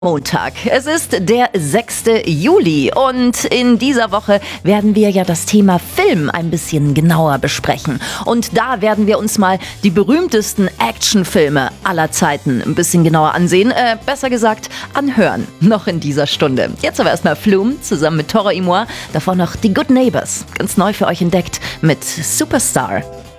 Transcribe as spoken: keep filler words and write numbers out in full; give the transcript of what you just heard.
Montag. Es ist der sechste Juli und in dieser Woche werden wir ja das Thema Film ein bisschen genauer besprechen. Und da werden wir uns mal die berühmtesten Actionfilme aller Zeiten ein bisschen genauer ansehen, äh, besser gesagt anhören, noch in dieser Stunde. Jetzt aber erstmal Flume zusammen mit Tora et moi, davor noch die Good Neighbors, ganz neu für euch entdeckt mit Superstar.